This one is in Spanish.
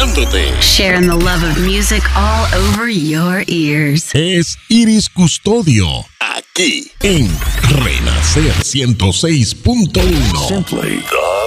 conectándote. Sharing the love of music all over your ears. Es Iris Custodio, aquí en Renacer 106.1. Simply the